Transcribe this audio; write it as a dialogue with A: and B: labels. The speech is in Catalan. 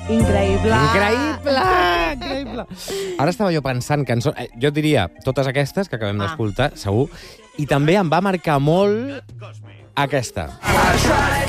A: Increïble.
B: Increïble! Ara estava jo pensant cançons... Jo diria totes aquestes que acabem d'escoltar, segur. I també em va marcar molt aquesta.